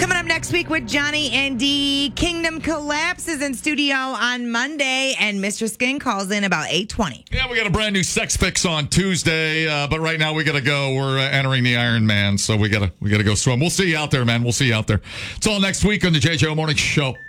Coming up next week with Johnny and Dee, Kingdom collapses in studio on Monday, and Mr. Skin calls in about 8:20. Yeah, we got a brand new Sex Fix on Tuesday, but right now we got to go. We're entering the Iron Man, so we gotta go swim. We'll see you out there, man. We'll see you out there. It's all next week on the JJO Morning Show.